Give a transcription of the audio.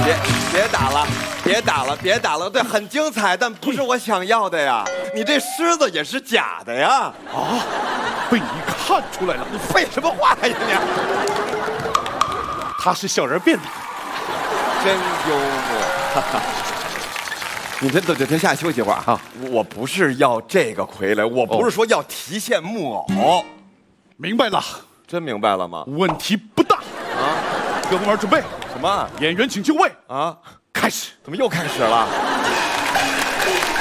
别打了，别打了，别打了！对，很精彩，但不是我想要的呀。你这狮子也是假的呀！ 啊，被你看出来了！ 你废什么话呀你？ 他是小人变的， 真幽默。你先下去休息会儿啊！我不是要这个傀儡，我不是说要提线木偶。 明白了， 真明白了吗？ 问题不大啊！各部门准备， 什么？ 演员请就位啊！ 开始。 怎么又开始了？